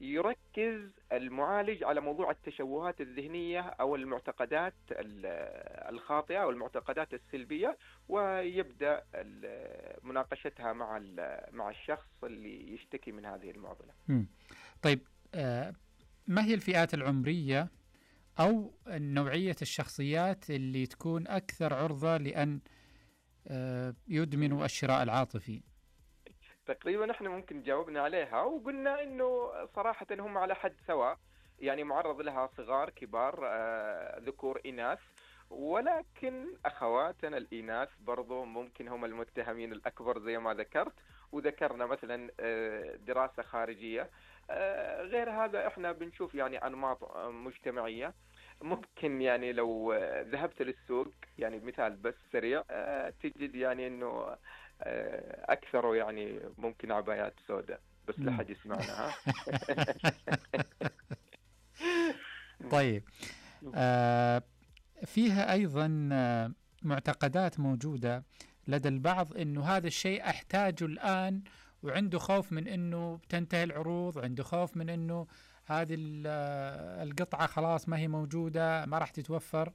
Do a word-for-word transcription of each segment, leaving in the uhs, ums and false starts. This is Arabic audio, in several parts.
يركز المعالج على موضوع التشوهات الذهنية أو المعتقدات الخاطئة أو المعتقدات السلبية، ويبدأ مناقشتها مع مع الشخص اللي يشتكي من هذه المعضلة. مم. طيب، آه ما هي الفئات العمرية أو نوعية الشخصيات اللي تكون أكثر عرضة لأن آه يدمنوا الشراء العاطفي؟ تقريبا احنا ممكن جاوبنا عليها وقلنا انه صراحة هم على حد سواء، يعني معرض لها صغار كبار، آه ذكور إناث، ولكن أخواتنا الإناث برضو ممكن هم المتهمين الأكبر زي ما ذكرت، وذكرنا مثلا آه دراسة خارجية. آه غير هذا احنا بنشوف يعني أنماط مجتمعية. ممكن يعني لو ذهبت للسوق، يعني مثال بس سريع، آه تجد يعني انه أكثر يعني ممكن عبايات سوداء، بس لا حد يسمعنا. ها. طيب، آه فيها أيضا آه معتقدات موجودة لدى البعض إنه هذا الشيء أحتاجه الآن، وعنده خوف من إنه تنتهي العروض، وعنده خوف من إنه هذه القطعة خلاص ما هي موجودة، ما راح تتوفر.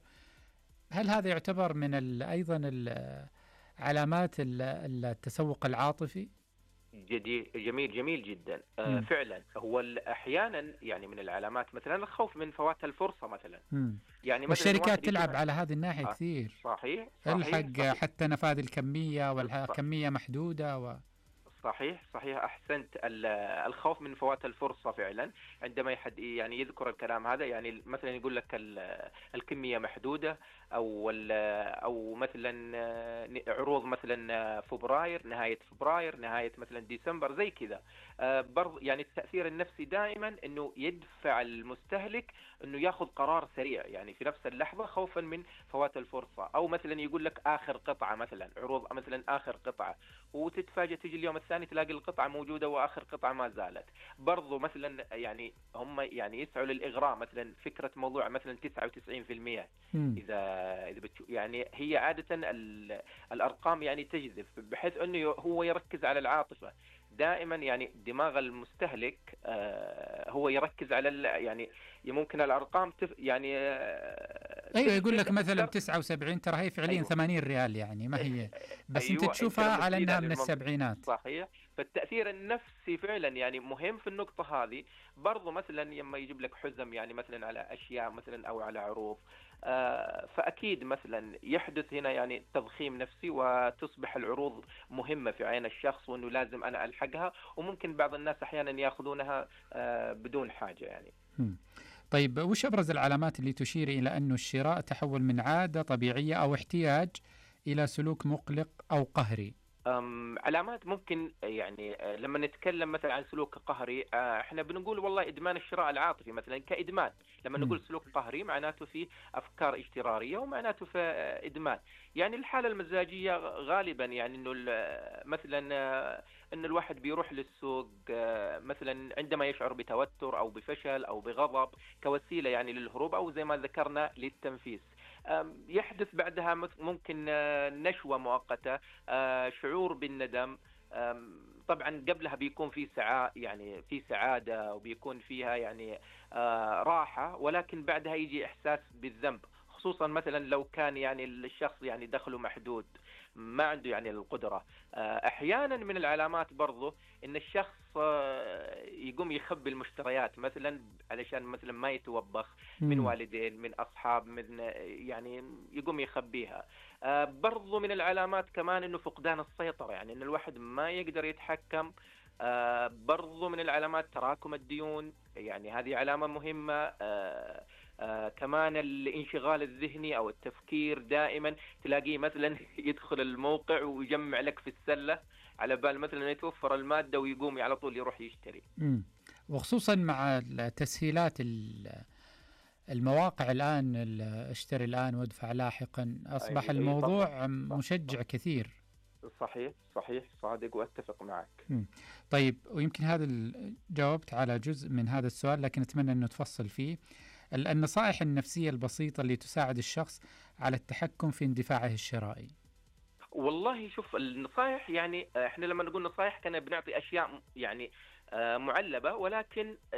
هل هذا يعتبر من ال أيضا ال علامات التسوق العاطفي؟ جديد جميل جميل جدا. آه فعلا هو احيانا يعني من العلامات مثلا الخوف من فوات الفرصه مثلا. مم. يعني والشركات تلعب على هذه الناحيه آه كثير. صحيح, صحيح, الحق صحيح. حتى نفاذ الكميه والكميه محدوده و... صحيح صحيح أحسنت. الخوف من فوات الفرصة فعلا، عندما يحد يعني يذكر الكلام هذا، يعني مثلا يقول لك الكمية محدودة، أو أو مثلا عروض مثلا فبراير، نهاية فبراير، نهاية مثلا ديسمبر، زي كذا. برضو يعني التأثير النفسي دائما إنه يدفع المستهلك إنه يأخذ قرار سريع يعني في نفس اللحظة، خوفا من فوات الفرصة. أو مثلا يقول لك آخر قطعة، مثلا عروض مثلا آخر قطعة، وتتفاجأ تيجي اليوم الثاني تلاقي القطعة موجودة وآخر قطعة ما زالت. برضو مثلا يعني هم يعني يسعوا للإغراء، مثلا فكرة موضوع مثلا تسعة وتسعين بالمئة. إذا إذا يعني هي عادة الأرقام يعني تجذب، بحيث أنه هو يركز على العاطفة دائما. يعني دماغ المستهلك آه هو يركز على يعني ممكن الأرقام تف يعني آه أيوة، يقول لك مثلا تسعة وسبعين، ترى هي فعليا أيوة. ثمانين ريال يعني ما هي، بس أيوة. أنت تشوفها على أنها من السبعينات. صحيح. فالتأثير النفسي فعلا يعني مهم في النقطة هذه. برضو مثلا لما يجيب لك حزم يعني مثلا على أشياء مثلا أو على عروض، آه فأكيد مثلا يحدث هنا يعني تضخيم نفسي، وتصبح العروض مهمة في عين الشخص، وأنه لازم أنا ألحقها. وممكن بعض الناس أحيانا يأخذونها آه بدون حاجة يعني. م. طيب، وش أبرز العلامات اللي تشير إلى أنه الشراء تحول من عادة طبيعية أو احتياج إلى سلوك مقلق أو قهري؟ علامات ممكن يعني لما نتكلم مثلا عن سلوك قهري، احنا بنقول والله ادمان الشراء العاطفي مثلا كادمان. لما م. نقول سلوك قهري معناته في افكار اجتراريه، ومعناته في ادمان. يعني الحاله المزاجيه غالبا يعني انه مثلا ان الواحد بيروح للسوق مثلا عندما يشعر بتوتر او بفشل او بغضب، كوسيله يعني للهروب، او زي ما ذكرنا للتنفيس. يحدث بعدها ممكن نشوة مؤقتة، شعور بالندم. طبعا قبلها بيكون في سعادة، يعني في سعادة وبيكون فيها يعني راحة، ولكن بعدها يجي إحساس بالذنب، خصوصا مثلا لو كان يعني الشخص يعني دخله محدود، ما عنده يعني القدرة. أحيانا من العلامات برضو إن الشخص يقوم يخبي المشتريات مثلا علشان مثلا ما يتوبخ من والدين، من أصحاب، من يعني يقوم يخبيها. برضو من العلامات كمان إنه فقدان السيطرة، يعني إن الواحد ما يقدر يتحكم. برضو من العلامات تراكم الديون، يعني هذه علامة مهمة. آه آه كمان الانشغال الذهني أو التفكير، دائما تلاقيه مثلا يدخل الموقع ويجمع لك في السلة على بال مثلا يتوفر المادة ويقوم على طول يروح يشتري. مم. وخصوصا مع تسهيلات المواقع الآن، اشتري الآن وادفع لاحقا، أصبح أي الموضوع أي مشجع صح. كثير. صحيح صحيح صادق واتفق معك. م. طيب، ويمكن هذا جاوبت على جزء من هذا السؤال، لكن أتمنى أنه تفصل فيه. النصائح النفسية البسيطة اللي تساعد الشخص على التحكم في اندفاعه الشرائي. والله شوف، النصائح يعني احنا لما نقول نصائح كنا بنعطي أشياء يعني معلبة، ولكن